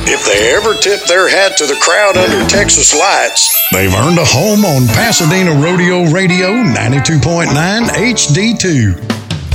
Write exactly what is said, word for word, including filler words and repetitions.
If they ever tip their hat to the crowd under Texas lights, they've earned a home on Pasadena Rodeo Radio ninety-two point nine H D two.